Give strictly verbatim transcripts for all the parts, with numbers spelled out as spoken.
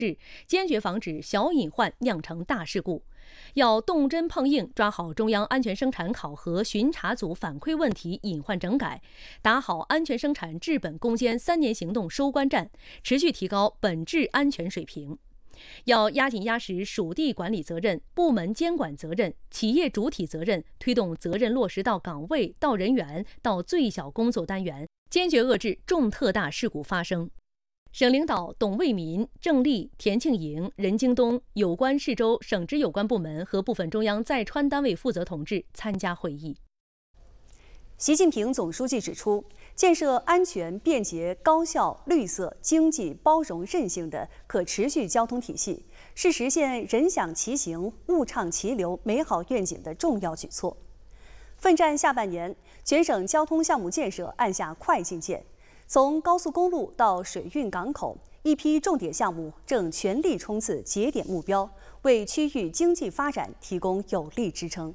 坚决防止小隐患酿成大事故。要动真碰硬，抓好中央安全生产考核巡查组反馈问题隐患整改，打好安全生产治本攻坚三年行动收官战，持续提高本质安全水平。要压紧压实属地管理责任、部门监管责任、企业主体责任，推动责任落实到岗位、到人员、到最小工作单元，坚决遏制重特大事故发生。省领导董为民、郑丽、田庆颖、任京东有关市州、省直有关部门和部分中央在川单位负责同志参加会议。 习近平总书记指出，建设安全、便捷、高效、绿色、经济、包容、韧性的可持续交通体系，是实现人享其行、物畅其流美好愿景的重要举措。奋战下半年，全省交通项目建设按下快进键，从高速公路到水运港口，一批重点项目正全力冲刺节点目标，为区域经济发展提供有力支撑。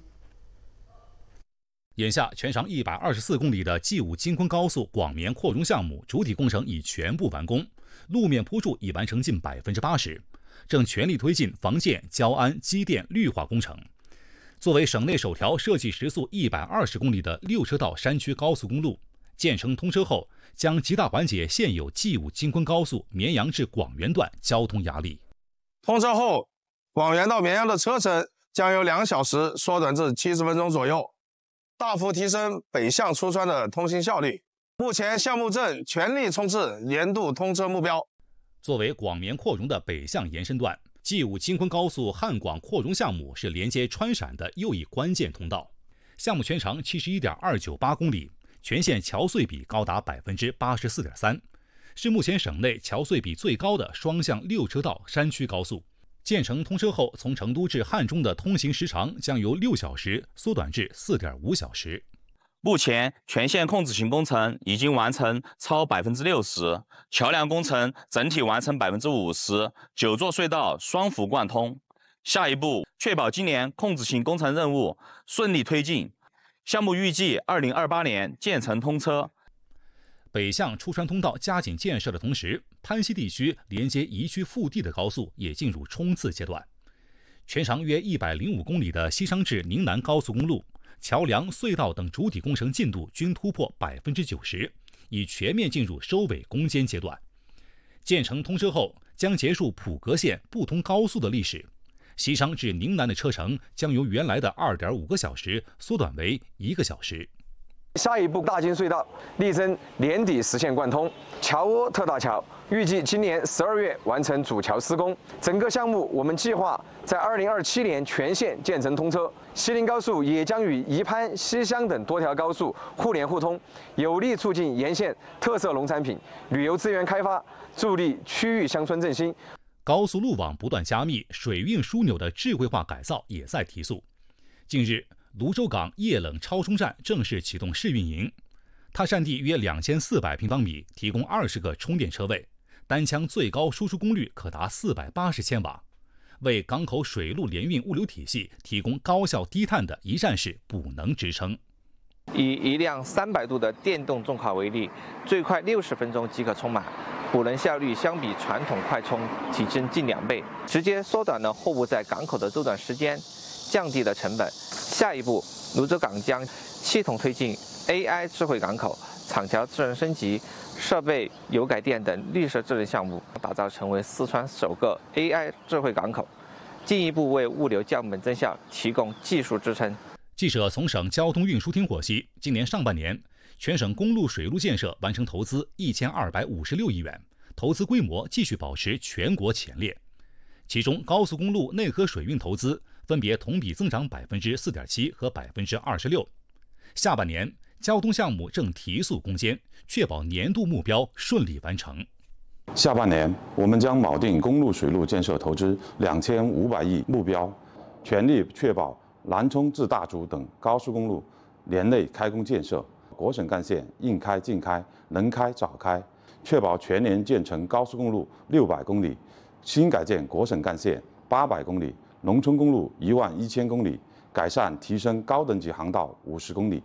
眼下，全长一百二十四公里的 G 五 京昆高速广绵扩容项目主体工程已全部完工，路面铺筑已完成近 百分之八十， 正全力推进防建、交安、机电绿化工程。作为省内首条设计时速一百二十公里的六车道山区高速公路，建成通车后，将极大缓解现有 G 五 京昆高速绵阳至广源段交通压力。 通车后，广源到绵阳的车程将由两小时缩短至七十分钟左右，大幅提升北向出川的通行效率。目前项目正全力冲刺年度通车目标。 作为广绵扩容的北向延伸段， G 五 京昆高速汉广扩容项目是连接川陕的又一关键通道。项目全长 七十一点二九八公里，全线桥隧比高达 百分之八十四点三， 是目前省内桥隧比最高的双向六车道山区高速。建成通车后，从成都至汉中的通行时长将由六小时缩短至 四点五小时。 目前全线控制性工程已经完成超 百分之六十， 桥梁工程整体完成 百分之五十， 九座隧道双辅贯通。下一步，确保今年控制性工程任务顺利推进，项目预计二零二八年建成通车。 北向出川通道加紧建设的同时，潘西地区连接宜居腹地的高速也进入冲刺阶段。全长约一百零五公里的西昌至宁南高速公路，桥梁、隧道等主体工程进度均突破 百分之九十， 已全面进入收尾攻坚阶段。建成通车后，将结束普格线不通高速的历史。西昌至宁南的车程将由原来的 二点五个小时缩短为一个小时。 下一步，大金隧道力争年底实现贯通，桥窝特大桥预计今年十二月完成主桥施工。整个项目我们计划在二零二七年全线建成通车。西宁高速也将与宜潘、西湘等多条高速互联互通，有力促进沿线特色农产品、旅游资源开发，助力区域乡村振兴。 高速路网不断加密，水运枢纽的智慧化改造也在提速。近日，泸州港液冷超充站正式启动试运营，它占地约两千四百平方米，提供二十个充电车位，单枪最高输出功率可达四百八十千瓦，为港口水陆联运物流体系提供高效低碳的一站式补能支撑。 以一辆三百度的电动重卡为例，最快六十分钟即可充满，补能效率相比传统快充提升近两倍，直接缩短了货物在港口的周转时间，降低了成本。下一步，泸州港将系统推进 A I 智慧港口、厂桥智能升级、设备油改电等绿色智能项目，打造成为四川首个 A I 智慧港口，进一步为物流降本增效提供技术支撑。 记者从省交通运输厅获悉，今年上半年，全省公路水路建设完成投资一千二百五十六亿元，投资规模继续保持全国前列。其中，高速公路内河水运投资分别同比增长 百分之四点七 和 百分之二十六。下半年，交通项目正提速攻坚，确保年度目标顺利完成。 下半年，我们将锚定公路水路建设投资两千五百亿目标，全力确保南充至大竹等高速公路年内开工建设，国省干线应开尽开，能开早开，确保全年建成高速公路六百公里，新改建国省干线八百公里，农村公路一万一千公里，改善提升高等级航道五十公里。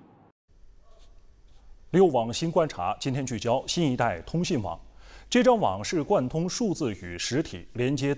六网新观察今天聚焦新一代通信网，这张网是贯通数字与实体，连接